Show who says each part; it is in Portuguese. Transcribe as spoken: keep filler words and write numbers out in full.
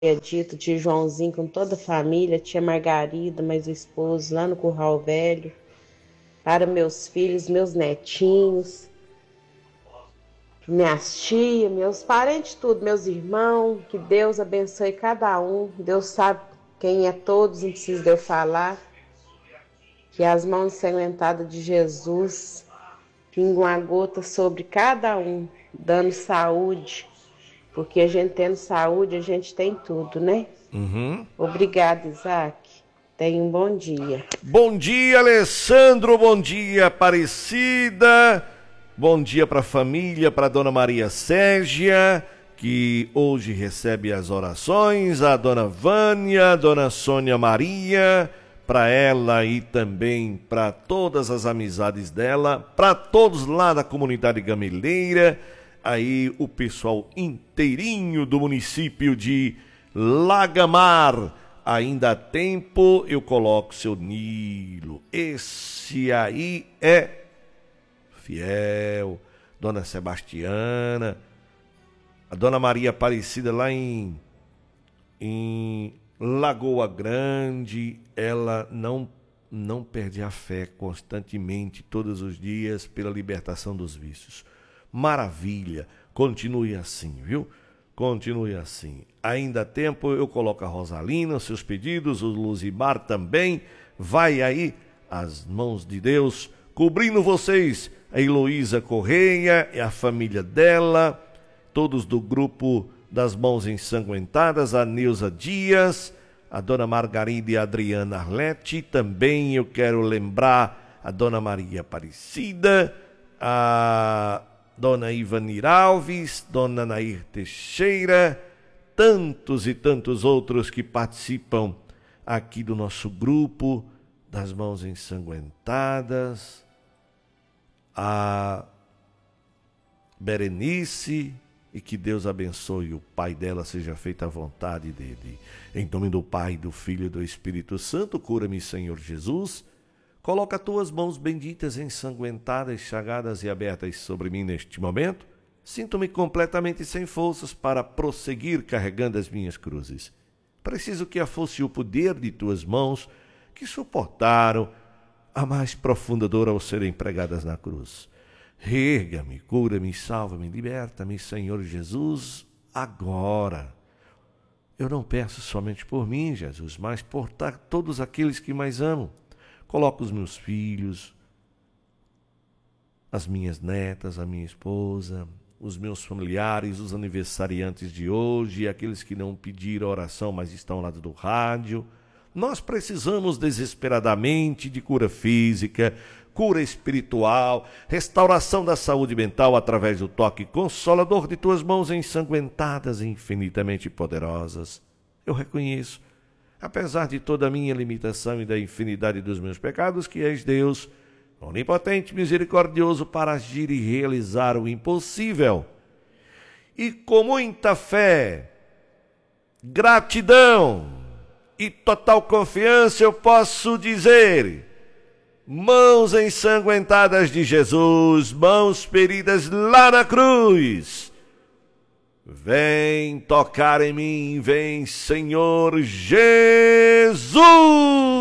Speaker 1: dito, tio Joãozinho com toda a família, tia Margarida, mais o esposo, lá no Curral Velho, para meus filhos, meus netinhos, minhas tias, meus parentes, tudo, meus irmãos, que Deus abençoe cada um, Deus sabe quem é todos, não precisa de eu falar, que as mãos ensanguentadas de Jesus pingam a gota sobre cada um, dando saúde, porque a gente tendo saúde, a gente tem tudo, né?
Speaker 2: Uhum.
Speaker 1: Obrigada, Isaac. Tenha um bom dia.
Speaker 2: Bom dia, Alessandro. Bom dia, Aparecida. Bom dia para a família, para Dona Maria Sérgia, que hoje recebe as orações, a Dona Vânia, a Dona Sônia Maria, para ela e também para todas as amizades dela, para todos lá da comunidade gameleira, aí o pessoal inteirinho do município de Lagamar. Ainda há tempo, eu coloco seu Nilo. Esse aí é fiel. Dona Sebastiana, a Dona Maria Aparecida lá em, em Lagoa Grande, ela não, não perde a fé constantemente, todos os dias, pela libertação dos vícios. Maravilha, continue assim, viu? Continue assim. Ainda há tempo, eu coloco a Rosalina, os seus pedidos, o Luzimar também. Vai aí, as mãos de Deus, cobrindo vocês, a Heloísa Correia e a família dela, todos do grupo das Mãos Ensanguentadas, a Neuza Dias, a Dona Margarida e a Adriana Arlete. Também eu quero lembrar a Dona Maria Aparecida, a Dona Ivanir Alves, Dona Nair Teixeira, tantos e tantos outros que participam aqui do nosso grupo das Mãos Ensanguentadas, a Berenice, e que Deus abençoe o pai dela, seja feita a vontade dele. Em nome do Pai, do Filho e do Espírito Santo, cura-me, Senhor Jesus. Coloca as tuas mãos benditas, ensanguentadas, chagadas e abertas sobre mim neste momento. Sinto-me completamente sem forças para prosseguir carregando as minhas cruzes. Preciso que a força e o poder de tuas mãos, que suportaram a mais profunda dor ao serem pregadas na cruz. Erga-me, cura-me, salva-me, liberta-me, Senhor Jesus, agora. Eu não peço somente por mim, Jesus, mas por todos aqueles que mais amo. Coloco os meus filhos, as minhas netas, a minha esposa, os meus familiares, os aniversariantes de hoje, aqueles que não pediram oração, mas estão ao lado do rádio. Nós precisamos desesperadamente de cura física, cura espiritual, restauração da saúde mental através do toque consolador de tuas mãos ensanguentadas e infinitamente poderosas. Eu reconheço, apesar de toda a minha limitação e da infinidade dos meus pecados, que és Deus, onipotente, misericordioso, para agir e realizar o impossível. E com muita fé, gratidão e total confiança eu posso dizer: mãos ensanguentadas de Jesus, mãos feridas lá na cruz, vem tocar em mim, vem, Senhor Jesus!